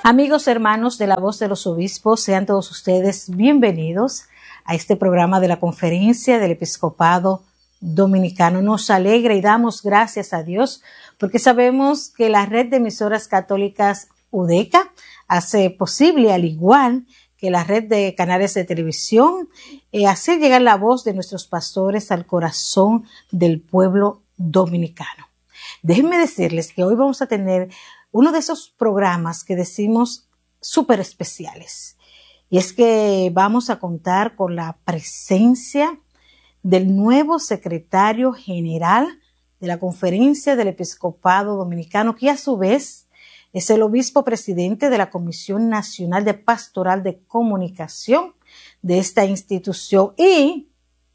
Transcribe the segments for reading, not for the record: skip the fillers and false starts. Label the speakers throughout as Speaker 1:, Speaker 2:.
Speaker 1: Amigos, hermanos de la Voz de los Obispos, sean todos ustedes bienvenidos a este programa de la Conferencia del Episcopado Dominicano. Nos alegra y damos gracias a Dios porque sabemos que la red de emisoras católicas UDECA hace posible, al igual que la red de canales de televisión, hacer llegar la voz de nuestros pastores al corazón del pueblo dominicano. Déjenme decirles que hoy vamos a tener uno de esos programas que decimos súper especiales. Y es que vamos a contar con la presencia del nuevo secretario general de la Conferencia del Episcopado Dominicano, que a su vez es el obispo presidente de la Comisión Nacional de Pastoral de Comunicación de esta institución. Y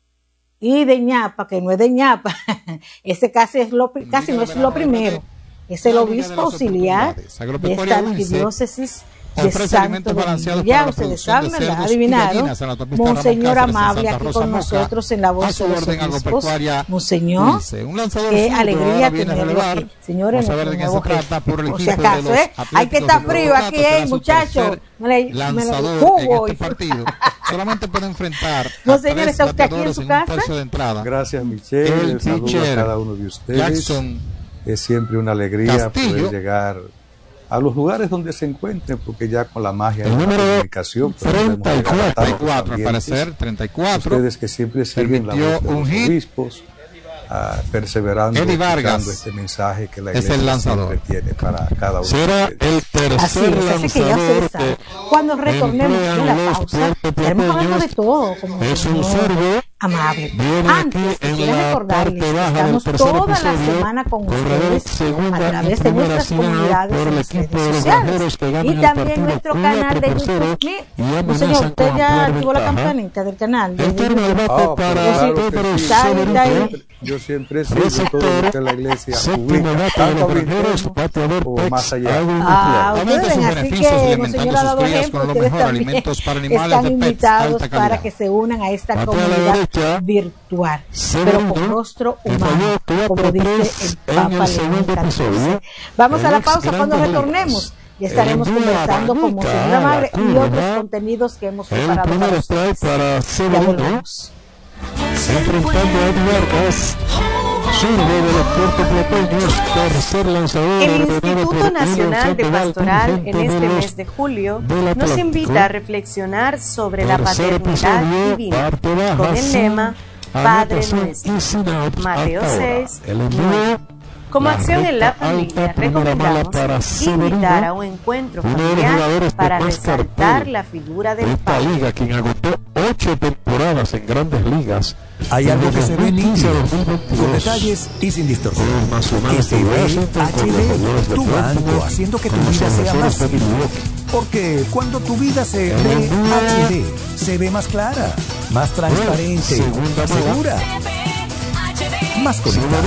Speaker 1: de ñapa, que no es de ñapa, ese casi no es lo primero. Es el obispo auxiliar de esta arquidiócesis de Santo Domingo. Ya ustedes saben, ¿verdad? Adivinaron. Monseñor Amable aquí con nosotros en la Voz de los Obispos. Monseñor, qué alegría tenerlo aquí. Señores, nuestro nuevo jefe. Por si acaso, hay que estar frío aquí, muchachos.
Speaker 2: Lanzador jugo en este partido. Solamente puede enfrentar.
Speaker 1: Monseñor, ¿está usted aquí en su casa?
Speaker 3: Gracias, Michelle. Saludos a cada uno de ustedes.
Speaker 2: Jackson.
Speaker 3: Es siempre una alegría
Speaker 2: Castillo.
Speaker 3: poder llegar a los lugares donde se encuentren, porque ya con la magia de la comunicación
Speaker 2: 34, al parecer 34.
Speaker 3: Ustedes que siempre siguen la voz de los obispos, perseverando,
Speaker 2: Vargas,
Speaker 3: este mensaje que la
Speaker 2: Iglesia
Speaker 3: es el
Speaker 2: lanzador.
Speaker 3: siempre tiene para cada uno.
Speaker 2: Será el tercer lanzador que
Speaker 1: cuando retornemos de la pausa, estaremos hablando de todo, como
Speaker 2: es un sorbo.
Speaker 1: Amable. Antes, quiero recordarles que estamos toda la semana con ustedes a través de nuestras comunidades en las redes sociales y también nuestro canal de YouTube. Señor, usted ya activó la campanita del canal de YouTube.
Speaker 3: Yo siempre sigo todo lo que la Iglesia publica, tanto o más allá.
Speaker 1: Ustedes ven, así que Monseñor ha dado ejemplo, ustedes también están invitados para que se unan a esta comunidad virtual, pero con rostro humano, como dice el Papa León XIV. Vamos a la pausa. Cuando retornemos y estaremos conversando con Monseñor Amable y otros contenidos que hemos preparado para ustedes. Ya volvemos.
Speaker 2: Enfrentando a Vargas,
Speaker 4: el Instituto Nacional de Pastoral en este mes de julio nos invita a reflexionar sobre la paternidad divina con el lema Padre Nuestro, Mateo 6, 9. Como acción en la familia, recomendamos invitar a un encuentro familiar para resaltar la figura del Padre.
Speaker 2: Quien agotó 8 temporadas en Grandes Ligas.
Speaker 5: Hay algo que se ve nítido, con detalles y sin distorsión. HD, tu banco, haciendo que tu vida sea más simple. Porque cuando tu vida se ve HD, se ve más clara, más transparente, segura, más conectada.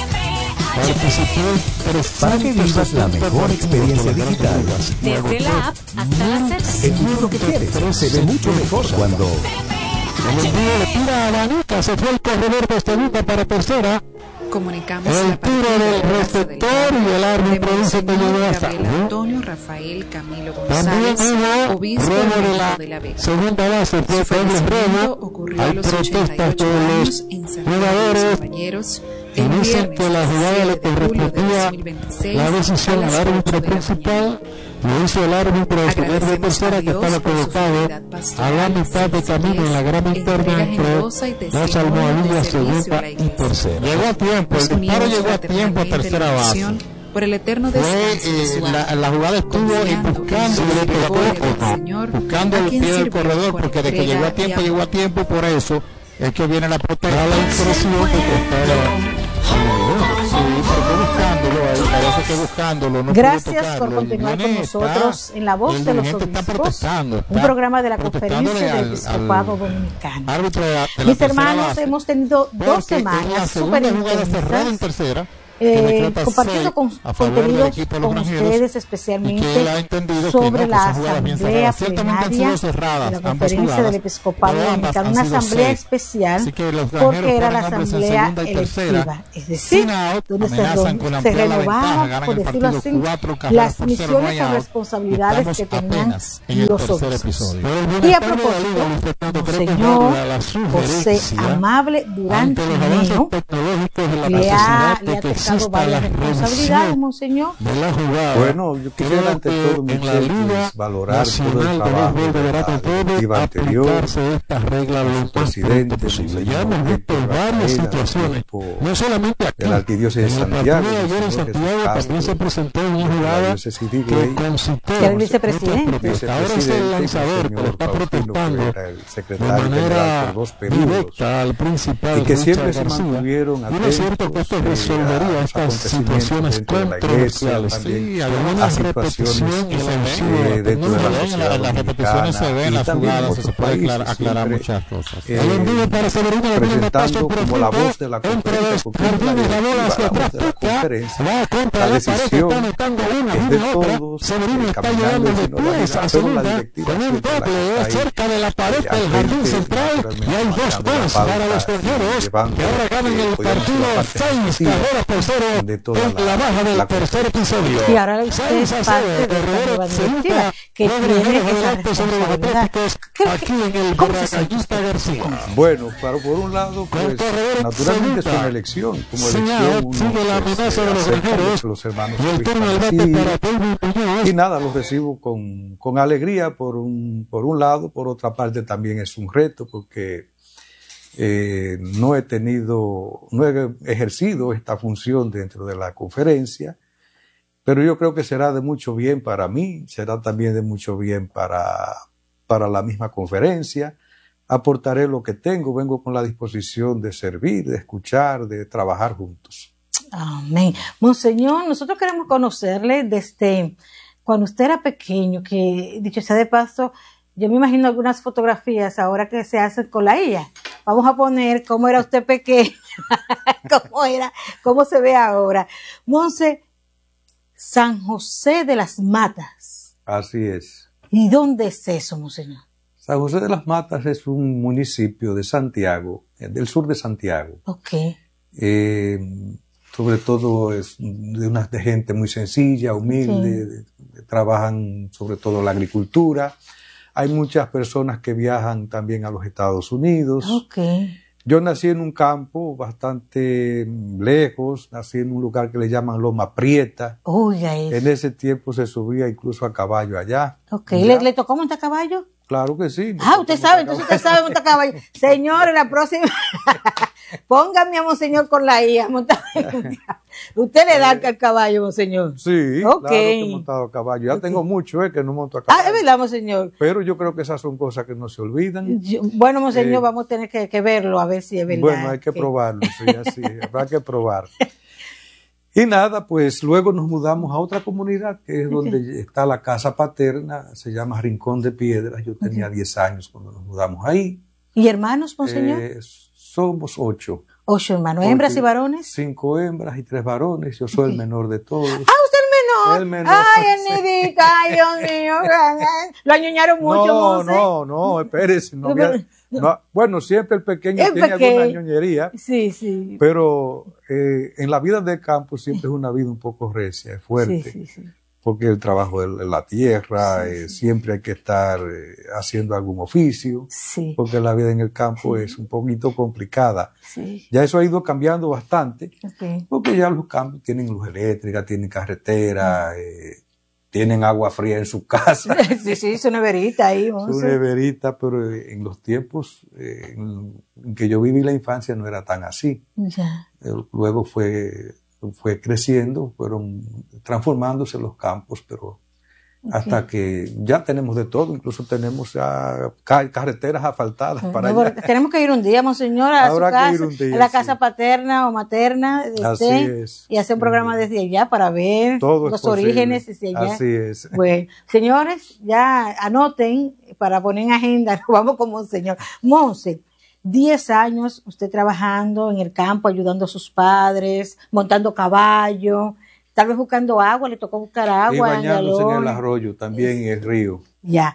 Speaker 5: Para que vivas la mejor experiencia digital.
Speaker 6: Desde la app hasta la Z.
Speaker 5: El futuro que quieres se ve mucho mejor cuando...
Speaker 2: El envío le tira a Danica, se fue el corredor de segunda para tercera.
Speaker 6: Comunicamos
Speaker 2: el tiro del receptor y el árbitro dice que llegó hasta
Speaker 6: Antonio Rafael Camilo González, obispo de la Vega.
Speaker 2: Segunda base fue Pablo Roma. Hay protestas de los jugadores que dicen que la jugada le correspondía la decisión al árbitro principal. Lo hizo el árbitro de primer de tercera, que estaba colocado a la mitad de camino en la grama interna entre las almohadillas segunda y tercera. Llegó a tiempo, el disparo llegó a tiempo a tercera base.
Speaker 6: Por el eterno descanso
Speaker 2: la jugada estuvo buscando el pie del corredor, porque de que llegó a tiempo, por eso es que viene la protesta. La impresión de que estaba buscándolo, no.
Speaker 1: Gracias por continuar con nosotros en La Voz de los Obispos, un programa de la Conferencia del Episcopado Dominicano. Mis hermanos, hemos tenido 2 semanas súper intensas compartiendo contenido con ustedes, especialmente sobre la asamblea plenaria de la Conferencia del Episcopado Dominicano, una asamblea especial porque era la asamblea electiva, es decir, donde se renovaban, por decirlo así, las misiones o responsabilidades que tenían los obispos. Y a propósito, Monseñor José Amable Durán Tineo le ha tocado varias responsabilidades, Monseñor.
Speaker 3: Bueno, yo quisiera ante todo valorar todo el trabajo de la directiva anterior, los presidentes, varias situaciones, no solamente aquí, de la Arquidiócesis de Santiago,
Speaker 2: también se presentó en una jugada que concitó
Speaker 1: el vicepresidente.
Speaker 2: Ahora es el lanzador que está protestando de manera directa al principal,
Speaker 3: y que siempre se mantuvieron
Speaker 2: atentos. Y no es cierto que esto resolvería estas situaciones controversiales. Sí, algunas repeticiones
Speaker 3: dentro de la sociedad
Speaker 7: las repeticiones se ven, las jugadas se puede aclarar muchas cosas.
Speaker 3: Presentando como la voz de la conferencia, la decisión es de todos, caminando en pero la directiva
Speaker 2: cerca de la pared del jardín central, y hay dos goles para los extranjeros que ahora ganan el partido 6 carreras por 0 en la baja del tercer episodio.
Speaker 1: Y ahora usted es parte de la nueva directiva que tiene esa responsabilidad.
Speaker 2: Aquí en el Barragallista García.
Speaker 3: Bueno, pero por un lado, pues naturalmente es una elección, como elección
Speaker 2: sigue la amenaza de los extranjeros,
Speaker 3: los hermanos
Speaker 2: y el turno del bate para Pelvin Muñoz.
Speaker 3: Y nada, los recibo con alegría por un lado, por otra parte también es un reto porque no he ejercido esta función dentro de la conferencia, pero yo creo que será de mucho bien para mí, será también de mucho bien para la misma conferencia. Aportaré lo que tengo, vengo con la disposición de servir, de escuchar, de trabajar juntos.
Speaker 1: Amén. Monseñor, nosotros queremos conocerle desde cuando usted era pequeño, que dicho sea de paso, yo me imagino algunas fotografías ahora que se hacen con la IA. Vamos a poner cómo era usted pequeño, cómo se ve ahora. Monse, San José de las Matas.
Speaker 3: Así es.
Speaker 1: ¿Y dónde es eso, Monseñor?
Speaker 3: San José de las Matas es un municipio de Santiago, del sur de Santiago.
Speaker 1: Ok.
Speaker 3: Sobre todo es de gente muy sencilla, humilde, trabajan sobre todo la agricultura. Hay muchas personas que viajan también a los Estados Unidos.
Speaker 1: Okay.
Speaker 3: Yo nací en un campo bastante lejos, nací en un lugar que le llaman Loma Prieta. En ese tiempo se subía incluso a caballo allá.
Speaker 1: Okay. ¿Le tocó montar caballo?
Speaker 3: Claro que sí.
Speaker 1: Usted sabe, entonces usted sabe montar caballo. Señor, en la próxima, póngame a Monseñor con la IA. Usted le da al caballo, Monseñor.
Speaker 3: Sí, claro que he montado caballo. Ya tengo mucho que no monto a caballo.
Speaker 1: Es verdad, Monseñor.
Speaker 3: Pero yo creo que esas son cosas que no se olvidan.
Speaker 1: Bueno, Monseñor, vamos a tener que verlo, a ver si es verdad.
Speaker 3: Bueno, hay que probarlo, sí, así, habrá que probar. Y nada, pues luego nos mudamos a otra comunidad que es donde está la casa paterna, se llama Rincón de Piedras. Yo tenía 10 años cuando nos mudamos ahí.
Speaker 1: ¿Y hermanos, Monseñor?
Speaker 3: Somos 8.
Speaker 1: 8 hermanos, ¿hembras y varones?
Speaker 3: 5 hembras y 3 varones. Yo soy el menor de todos.
Speaker 1: ¿Usted el menor? Ay, el nidita, ay, Dios mío. Lo añoñaron mucho,
Speaker 3: No, espérese. Bueno, siempre el pequeño tiene alguna ñoñería.
Speaker 1: Sí.
Speaker 3: Pero en la vida de campo siempre es una vida un poco recia, es fuerte. Sí. Porque el trabajo de la tierra, siempre hay que estar haciendo algún oficio. Sí. Porque la vida en el campo es un poquito complicada. Sí. Ya eso ha ido cambiando bastante. Okay. Porque ya los campos tienen luz eléctrica, tienen carretera, tienen agua fría en su casa.
Speaker 1: Sí, su neverita ahí.
Speaker 3: Su neverita, pero en los tiempos en que yo viví la infancia no era tan así.
Speaker 1: Ya.
Speaker 3: Luego fue creciendo, fueron transformándose los campos, pero hasta que ya tenemos de todo, incluso tenemos carreteras asfaltadas para allá.
Speaker 1: Tenemos que ir un día, Monseñor, a su casa, a la casa paterna o materna de usted, y hacer un programa desde allá para ver los orígenes desde allá.
Speaker 3: Así es.
Speaker 1: Bueno, señores, ya anoten para poner en agenda, vamos con Monseñor. Monse, 10 años usted trabajando en el campo, ayudando a sus padres, montando caballo, tal vez buscando agua, le tocó buscar agua.
Speaker 3: Y bañándose en el arroyo, también en el río.
Speaker 1: Ya.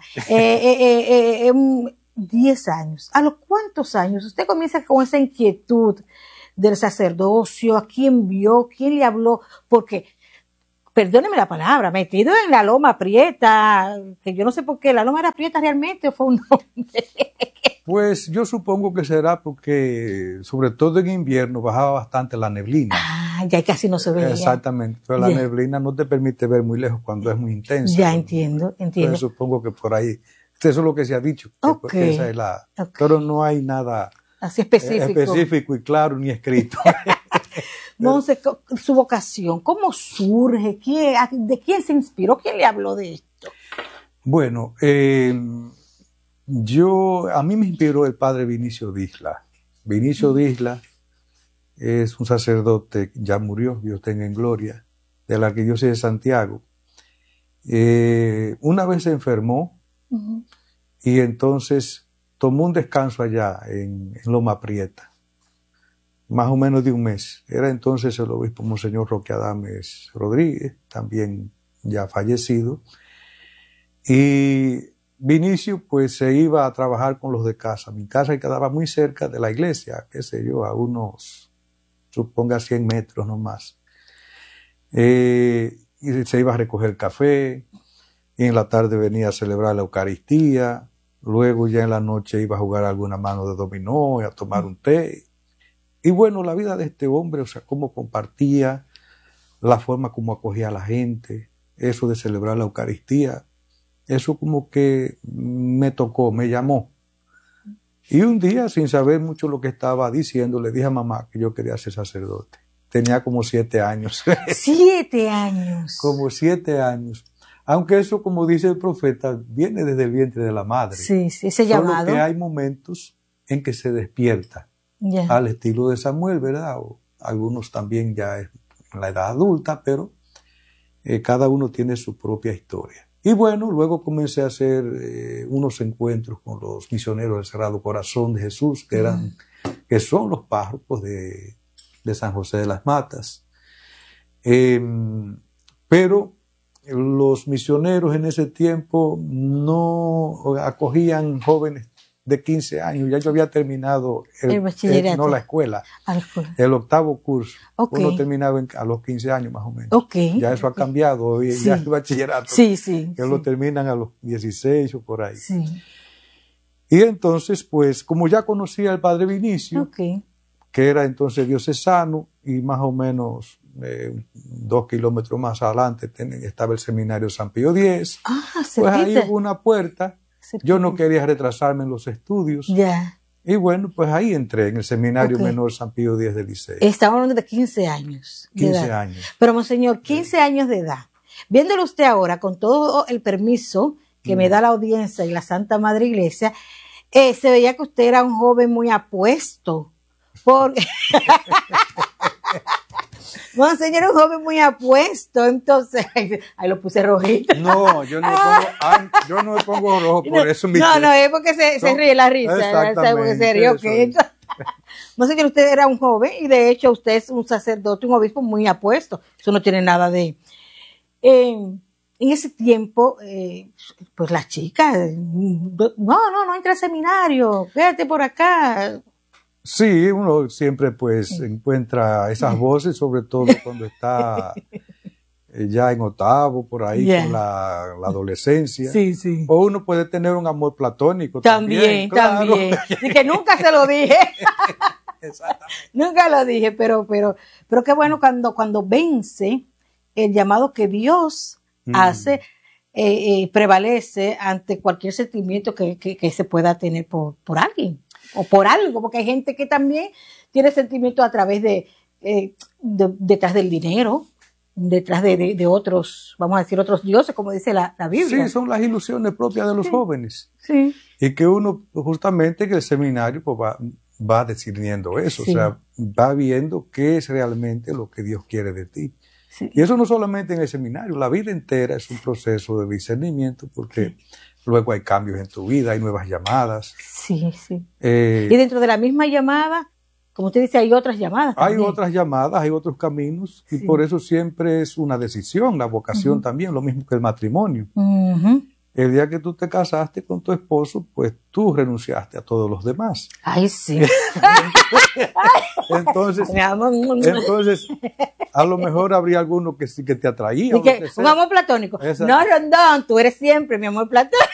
Speaker 1: 10 años. ¿A los cuántos años usted comienza con esa inquietud del sacerdocio? ¿A quién vio? ¿Quién le habló? Porque, perdóneme la palabra, metido en la loma prieta, que yo no sé por qué, ¿la loma era prieta realmente o fue un nombre?
Speaker 3: Pues yo supongo que será porque, sobre todo en invierno, bajaba bastante la neblina.
Speaker 1: Ah, ya casi no se veía.
Speaker 3: Exactamente, pero la neblina no te permite ver muy lejos cuando es muy intensa.
Speaker 1: Ya, entiendo.
Speaker 3: Entonces supongo que por ahí, eso es lo que se ha dicho, porque esa es la... Pero no hay nada
Speaker 1: así específico
Speaker 3: y claro ni escrito.
Speaker 1: Monse, su vocación, ¿cómo surge? ¿De quién se inspiró? ¿Quién le habló de esto?
Speaker 3: Bueno, a mí me inspiró el padre Vinicio Disla. Vinicio Disla es un sacerdote, ya murió, Dios tenga en gloria, de la Arquidiócesis de Santiago. Una vez se enfermó y entonces tomó un descanso allá en Loma Prieta, más o menos de un mes. Era entonces el obispo Monseñor Roque Adames Rodríguez, también ya fallecido, y Vinicio pues se iba a trabajar con los de casa. Mi casa quedaba muy cerca de la iglesia, qué sé yo, a unos, suponga 100 metros nomás. Y se iba a recoger café, y en la tarde venía a celebrar la Eucaristía, luego ya en la noche iba a jugar alguna mano de dominó y a tomar un té. Y bueno, la vida de este hombre, o sea, cómo compartía, la forma como acogía a la gente, eso de celebrar la Eucaristía, eso como que me tocó, me llamó. Y un día, sin saber mucho lo que estaba diciendo, le dije a mamá que yo quería ser sacerdote. Tenía como 7 años.
Speaker 1: 7 años.
Speaker 3: Como 7 años. Aunque eso, como dice el profeta, viene desde el vientre de la madre.
Speaker 1: Sí, ese llamado.
Speaker 3: Solo que hay momentos en que se despierta. Al estilo de Samuel, ¿verdad? O algunos también ya en la edad adulta, pero cada uno tiene su propia historia. Y bueno, luego comencé a hacer unos encuentros con los misioneros del Sagrado Corazón de Jesús, que son los párrocos de San José de las Matas. Pero los misioneros en ese tiempo no acogían jóvenes de 15 años. Ya yo había terminado
Speaker 1: el bachillerato.
Speaker 3: No la escuela, el 8º curso. Uno terminaba a los 15 años más o menos. Ya eso ha cambiado. Hoy ya el bachillerato. Que lo terminan a los 16 o por ahí. Y entonces, pues, como ya conocía al padre Vinicio, que era entonces diocesano y más o menos 2 kilómetros más adelante estaba el seminario San Pío X. Pues ahí hubo una puerta. Yo no quería retrasarme en los estudios. Y bueno, pues ahí entré en el seminario menor San Pío X del Liceo.
Speaker 1: Estamos hablando de 15 años.
Speaker 3: 15 años.
Speaker 1: Pero, monseñor, 15 años de edad. Viéndolo usted ahora, con todo el permiso que me da la audiencia y la Santa Madre Iglesia, se veía que usted era un joven muy apuesto. Monseñor, un joven muy apuesto, entonces, ahí lo puse rojito.
Speaker 3: No, yo no me pongo rojo por eso.
Speaker 1: No, es porque se ríe la risa, porque se rió. Monseñor, usted era un joven y de hecho usted es un sacerdote, un obispo muy apuesto. Eso no tiene nada de... en ese tiempo, pues las chicas, no entra al seminario, quédate por acá.
Speaker 3: Sí, uno siempre pues encuentra esas voces, sobre todo cuando está ya en 8º, por ahí con la adolescencia. O uno puede tener un amor platónico también.
Speaker 1: También. Y que nunca se lo dije.
Speaker 3: Exactamente.
Speaker 1: Nunca lo dije, pero qué bueno cuando vence el llamado que Dios hace, prevalece ante cualquier sentimiento que se pueda tener por alguien. O por algo, porque hay gente que también tiene sentimientos a través detrás del dinero, detrás de otros, vamos a decir, otros dioses, como dice la Biblia.
Speaker 3: Sí, son las ilusiones propias de los jóvenes. Y que uno, justamente en el seminario, pues va discerniendo eso, o sea, va viendo qué es realmente lo que Dios quiere de ti. Y eso no solamente en el seminario, la vida entera es un proceso de discernimiento, porque luego hay cambios en tu vida, hay nuevas llamadas.
Speaker 1: Sí. Y dentro de la misma llamada, como usted dice, hay otras llamadas también.
Speaker 3: Hay otras llamadas, hay otros caminos, y por eso siempre es una decisión, la vocación también, lo mismo que el matrimonio. El día que tú te casaste con tu esposo, pues tú renunciaste a todos los demás.
Speaker 1: Ay, sí.
Speaker 3: Entonces, a lo mejor habría alguno que sí que te atraía.
Speaker 1: Un amor platónico. No, Rondón, tú eres siempre mi amor platónico.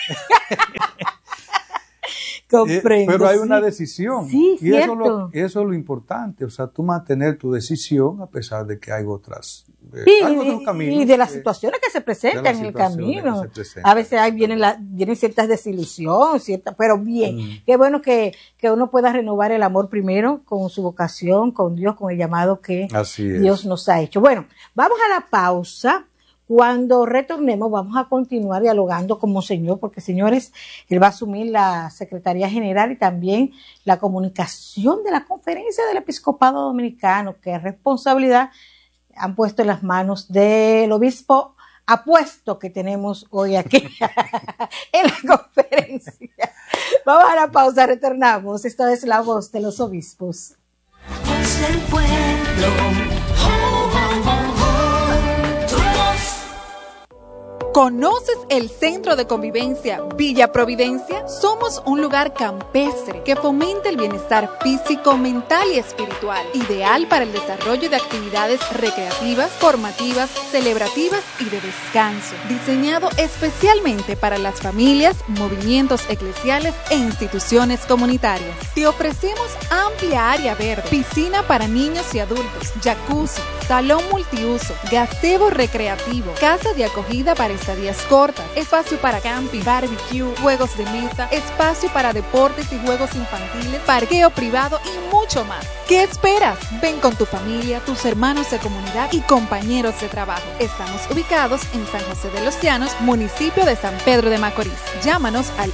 Speaker 1: Comprendo.
Speaker 3: Pero hay una decisión.
Speaker 1: Sí,
Speaker 3: y eso es lo importante. O sea, tú mantener tu decisión a pesar de que hay otros caminos.
Speaker 1: Y de las situaciones que se presentan en el camino. A veces vienen ciertas desilusiones, pero bien. Qué bueno que uno pueda renovar el amor primero con su vocación, con Dios, con el llamado que Dios nos ha hecho. Bueno, vamos a la pausa. Cuando retornemos vamos a continuar dialogando con Monseñor, porque señores, él va a asumir la Secretaría General y también la comunicación de la Conferencia del Episcopado Dominicano, que es responsabilidad han puesto en las manos del obispo apuesto que tenemos hoy aquí en la conferencia. Vamos a la pausa, retornamos. Esto es La Voz de los Obispos.
Speaker 8: Voz del pueblo.
Speaker 6: ¿Conoces el Centro de Convivencia Villa Providencia? Somos un lugar campestre que fomenta el bienestar físico, mental y espiritual, ideal para el desarrollo de actividades recreativas, formativas, celebrativas y de descanso, diseñado especialmente para las familias, movimientos eclesiales e instituciones comunitarias. Te ofrecemos amplia área verde, piscina para niños y adultos, jacuzzi, salón multiuso, gazebo recreativo, casa de acogida para estadías cortas, espacio para camping, barbecue, juegos de mesa, espacio para deportes y juegos infantiles, parqueo privado y mucho más. ¿Qué esperas? Ven con tu familia, tus hermanos de comunidad y compañeros de trabajo. Estamos ubicados en San José de los Llanos, municipio de San Pedro de Macorís. Llámanos al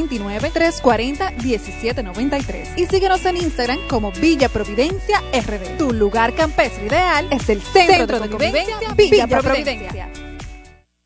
Speaker 6: 829-340-1793 y síguenos en Instagram como Villa Providencia RD. Tu lugar campestre ideal es el Centro de Convivencia Villa Providencia.